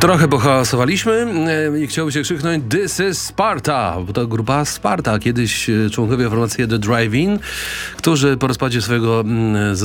Trochę pohałasowaliśmy i chciałby się krzyknąć This is Sparta, bo to grupa Sparta, kiedyś członkowie formacji The Drive-In, którzy po rozpadzie swojego